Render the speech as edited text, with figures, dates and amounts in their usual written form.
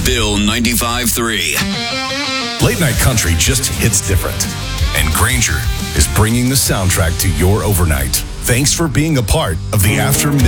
Bill 95.3. Late night country just hits different. And Granger is bringing the soundtrack to your overnight. Thanks for being a part of the After Midnight